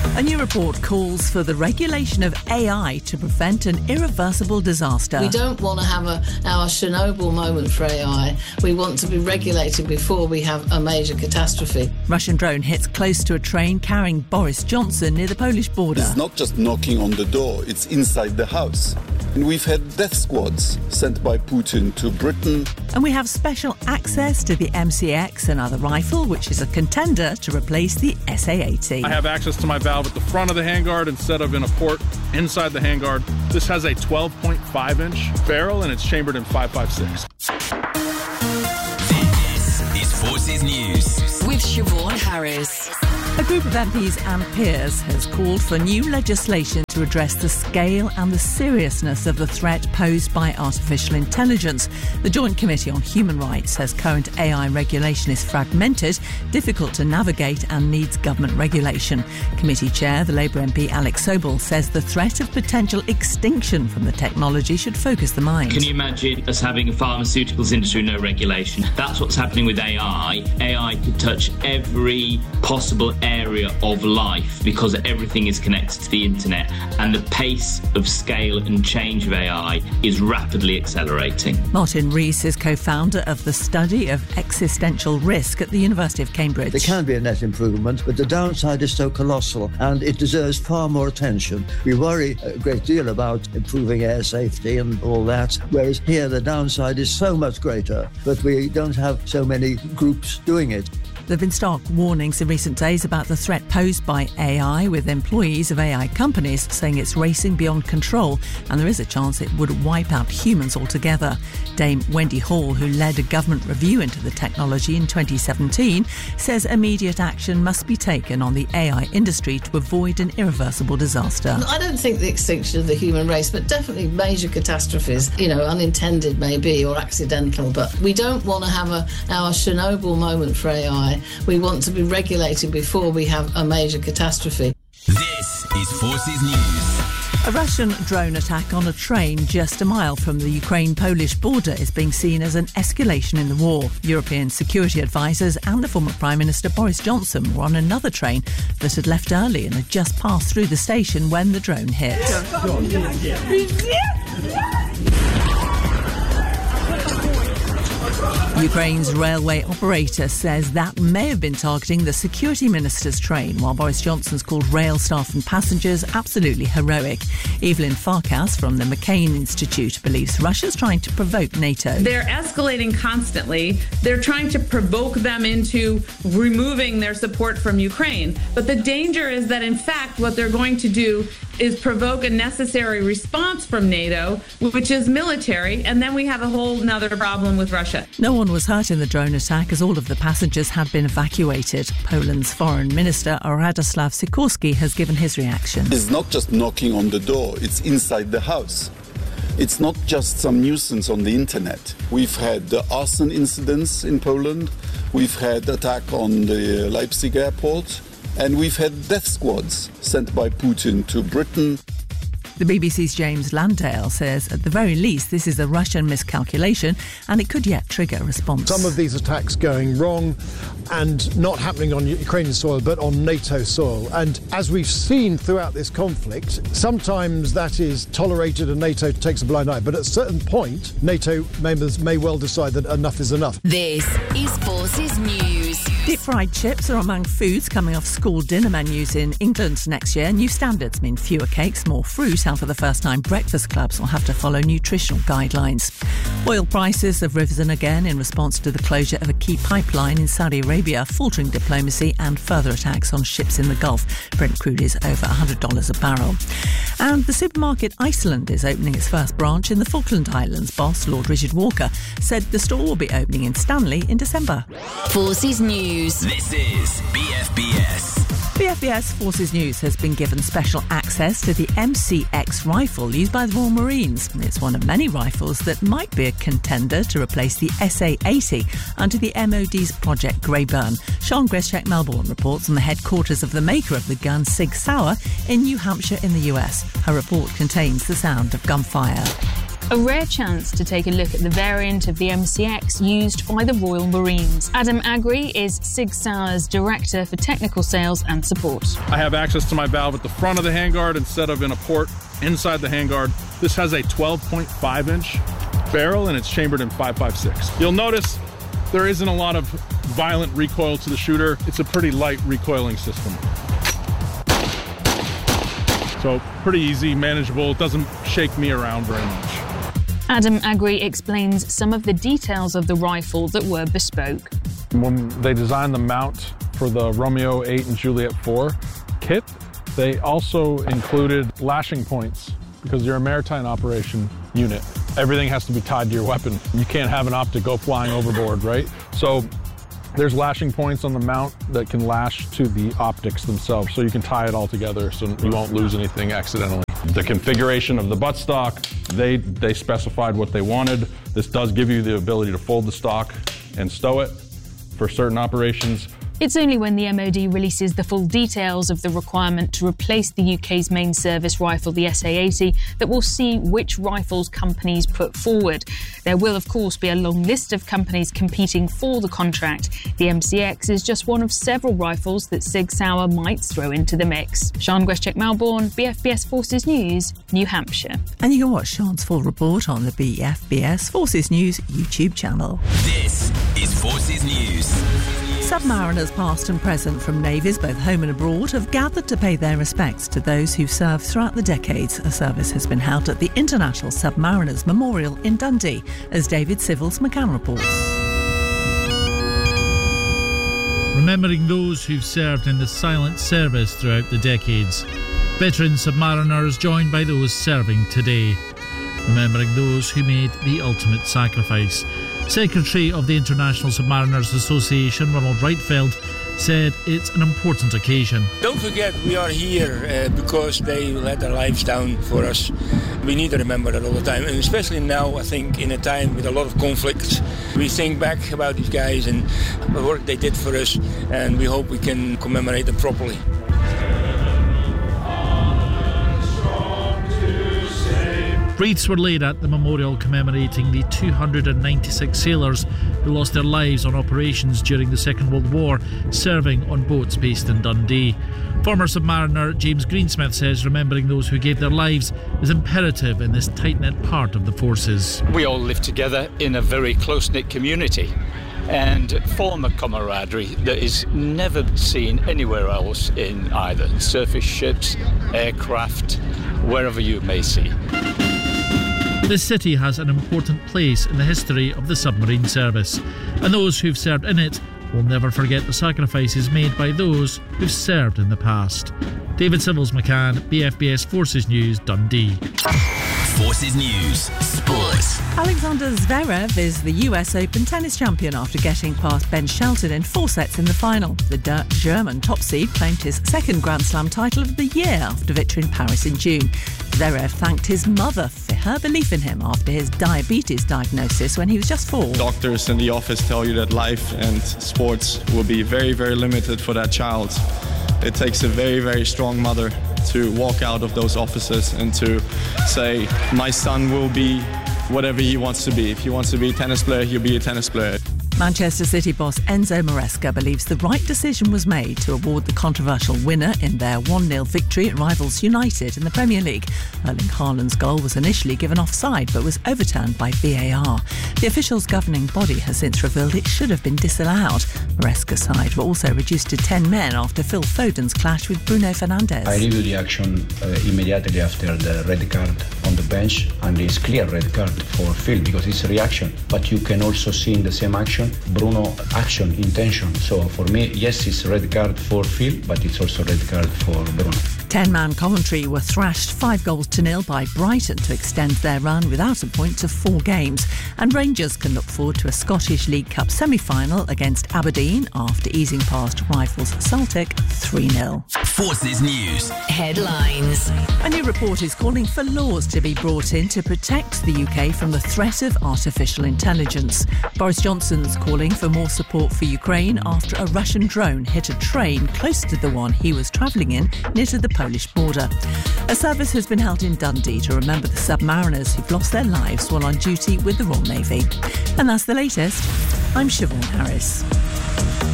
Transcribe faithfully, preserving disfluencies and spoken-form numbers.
A new report calls for the regulation of A I to prevent an irreversible disaster. We don't want to have a, our Chernobyl moment for A I. We want to be regulated before we have a major catastrophe. Russian drone hits close to a train carrying Boris Johnson near the Polish border. It's not just knocking on the door, it's inside the house. And we've had death squads sent by Putin to Britain. And we have special access to the M C X, another rifle, which is a contender to replace the S A eighty. I have access to my valve at the front of the handguard instead of in a port inside the handguard. This has a twelve point five inch barrel and it's chambered in five five six. This is Forces News with Siobhan Harris. A group of M Ps and peers has called for new legislation to address the scale and the seriousness of the threat posed by artificial intelligence. The Joint Committee on Human Rights says current A I regulation is fragmented, difficult to navigate and needs government regulation. Committee Chair, the Labour M P Alex Sobel, says the threat of potential extinction from the technology should focus the mind. Can you imagine us having a pharmaceuticals industry with no regulation? That's what's happening with A I. A I could touch every possible area of life because everything is connected to the internet, and the pace of scale and change of A I is rapidly accelerating. Martin Rees is co-founder of the Study of Existential Risk at the University of Cambridge. There can be a net improvement, but the downside is so colossal and it deserves far more attention. We worry a great deal about improving air safety and all that, whereas here the downside is so much greater, but we don't have so many groups doing it. There have been stark warnings in recent days about the threat posed by A I, with employees of A I companies saying it's racing beyond control and there is a chance it would wipe out humans altogether. Dame Wendy Hall, who led a government review into the technology in twenty seventeen, says immediate action must be taken on the A I industry to avoid an irreversible disaster. I don't think the extinction of the human race, but definitely major catastrophes, you know, unintended maybe or accidental, but we don't want to have a, our Chernobyl moment for A I. We want to be regulated before we have a major catastrophe. This is Forces News. A Russian drone attack on a train just a mile from the Ukraine-Polish border is being seen as an escalation in the war. European security advisers and the former Prime Minister Boris Johnson were on another train that had left early and had just passed through the station when the drone hit. Ukraine's railway operator says that may have been targeting the security minister's train, while Boris Johnson's called rail staff and passengers absolutely heroic. Evelyn Farkas from the McCain Institute believes Russia's trying to provoke NATO. They're escalating constantly. They're trying to provoke them into removing their support from Ukraine. But the danger is that, in fact, what they're going to do is provoke a necessary response from NATO, which is military, and then we have a whole nother problem with Russia. No one was hurt in the drone attack as all of the passengers had been evacuated. Poland's Foreign Minister Radoslaw Sikorski has given his reaction. It's not just knocking on the door, it's inside the house. It's not just some nuisance on the internet. We've had the arson incidents in Poland, we've had attack on the Leipzig airport, and we've had death squads sent by Putin to Britain. The B B C's James Landale says at the very least this is a Russian miscalculation and it could yet trigger a response. Some of these attacks going wrong and not happening on Ukrainian soil but on NATO soil. And as we've seen throughout this conflict, sometimes that is tolerated and NATO takes a blind eye. But at a certain point, NATO members may well decide that enough is enough. This is Forces News. Deep fried chips are among foods coming off school dinner menus in England next year. New standards mean fewer cakes, more fruit, and for the first time breakfast clubs will have to follow nutritional guidelines. Oil prices have risen again in response to the closure of a key pipeline in Saudi Arabia, faltering diplomacy and further attacks on ships in the Gulf. Brent crude is over one hundred dollars a barrel. And the supermarket Iceland is opening its first branch in the Falkland Islands. Boss Lord Richard Walker said the store will be opening in Stanley in December. Forces News. This is B F B S. B F B S Forces News has been given special access to the M C X rifle used by the Royal Marines. It's one of many rifles that might be a contender to replace the S A eighty under the M O D's Project Greyburn. Sean Greschek Melbourne reports on the headquarters of the maker of the gun, Sig Sauer, in New Hampshire in the U S. Her report contains the sound of gunfire. A rare chance to take a look at the variant of the M C X used by the Royal Marines. Adam Agri is Sig Sauer's Director for Technical Sales and Support. I have access to my valve at the front of the handguard instead of in a port inside the handguard. This has a twelve point five inch barrel and it's chambered in five five six. You'll notice there isn't a lot of violent recoil to the shooter. It's a pretty light recoiling system. So pretty easy, manageable. It doesn't shake me around very much. Adam Agri explains some of the details of the rifle that were bespoke. When they designed the mount for the Romeo eight and Juliet four kit, they also included lashing points because you're a maritime operation unit. Everything has to be tied to your weapon. You can't have an optic go flying overboard, right? So there's lashing points on the mount that can lash to the optics themselves, so you can tie it all together so you won't lose anything accidentally. The configuration of the buttstock, they, they specified what they wanted. This does give you the ability to fold the stock and stow it for certain operations. It's only when the M O D releases the full details of the requirement to replace the U K's main service rifle, the S A eighty, that we'll see which rifles companies put forward. There will, of course, be a long list of companies competing for the contract. The M C X is just one of several rifles that Sig Sauer might throw into the mix. Sian Gweszczak Malborn, B F B S Forces News, New Hampshire. And you can watch Sian's full report on the B F B S Forces News YouTube channel. This is Forces News. Submariners past and present from navies both home and abroad have gathered to pay their respects to those who've served throughout the decades. A service has been held at the International Submariners Memorial in Dundee, as David Civils McCann reports. Remembering those who've served in the silent service throughout the decades. Veteran submariners joined by those serving today. Remembering those who made the ultimate sacrifice. Secretary of the International Submariners Association, Ronald Reitfeld, said it's an important occasion. Don't forget, we are here uh, because they let their lives down for us. We need to remember that all the time, and especially now, I think, in a time with a lot of conflicts. We think back about these guys and the work they did for us, and we hope we can commemorate them properly. Wreaths were laid at the memorial commemorating the two hundred ninety-six sailors who lost their lives on operations during the Second World War, serving on boats based in Dundee. Former submariner James Greensmith says remembering those who gave their lives is imperative in this tight-knit part of the forces. We all live together in a very close-knit community and form a camaraderie that is never seen anywhere else in either surface ships, aircraft, wherever you may see. This city has an important place in the history of the submarine service, and those who've served in it will never forget the sacrifices made by those who've served in the past. David Civils McCann, B F B S Forces News, Dundee. Forces News, Sports. Alexander Zverev is the U S Open tennis champion after getting past Ben Shelton in four sets in the final. The D- German top seed claimed his second Grand Slam title of the year after victory in Paris in June. Zverev thanked his mother for her belief in him after his diabetes diagnosis when he was just four. Doctors in the office tell you that life and sports will be very, very limited for that child. It takes a very, very strong mother to walk out of those offices and to say, my son will be whatever he wants to be. If he wants to be a tennis player, he'll be a tennis player. Manchester City boss Enzo Maresca believes the right decision was made to award the controversial winner in their one nil victory at rivals United in the Premier League. Erling Haaland's goal was initially given offside but was overturned by V A R. The officials' governing body has since revealed it should have been disallowed. Maresca's side were also reduced to ten men after Phil Foden's clash with Bruno Fernandes. I reviewed the action uh, immediately after the red card on the bench, and it's clear red card for Phil because it's a reaction. But you can also see in the same action Bruno action, intention. So for me, yes, it's a red card for Phil, but it's also a red card for Bruno. Ten-man Coventry were thrashed five goals to nil by Brighton to extend their run without a point to four games. And Rangers can look forward to a Scottish League Cup semi-final against Aberdeen after easing past rivals Celtic three nil. Forces News. Headlines. A new report is calling for laws to be brought in to protect the U K from the threat of artificial intelligence. Boris Johnson's calling for more support for Ukraine after a Russian drone hit a train close to the one he was travelling in near to the Polish border. A service has been held in Dundee to remember the submariners who've lost their lives while on duty with the Royal Navy. And that's the latest. I'm Siobhan Harris.